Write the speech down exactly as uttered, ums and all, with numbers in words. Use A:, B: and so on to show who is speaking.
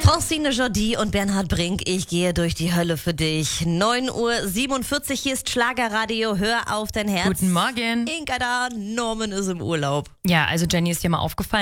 A: Francine Jordi und Bernhard Brink, ich gehe durch die Hölle für dich. neun Uhr siebenundvierzig, hier ist Schlagerradio, hör auf dein Herz.
B: Guten Morgen.
A: Inka da, Norman ist im Urlaub.
B: Ja, also Jenny ist dir mal aufgefallen.